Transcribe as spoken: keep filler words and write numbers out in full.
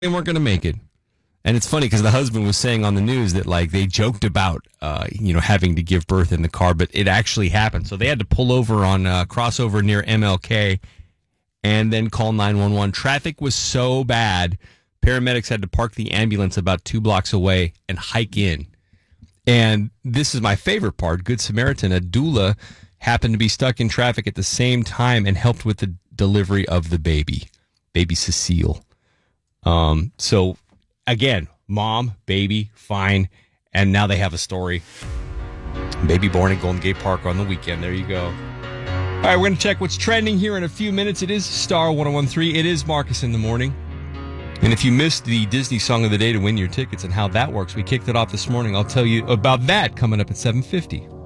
they weren't going to make it. And it's funny because the husband was saying on the news that, like, they joked about, uh, you know, having to give birth in the car, but it actually happened. So they had to pull over on a crossover near M L K and then call nine one one. Traffic was so bad, paramedics had to park the ambulance about two blocks away and hike in. And this is my favorite part. Good Samaritan, a doula, happened to be stuck in traffic at the same time and helped with the delivery of the baby, baby Cecile. Um, so... Again, mom, baby, fine, and now they have a story. Baby born at Golden Gate Park on the weekend. There you go. All right, we're going to check what's trending here in a few minutes. It is Star one oh one three. It is Marcus in the Morning. And if you missed the Disney Song of the Day to win your tickets and how that works, we kicked it off this morning. I'll tell you about that coming up at seven fifty.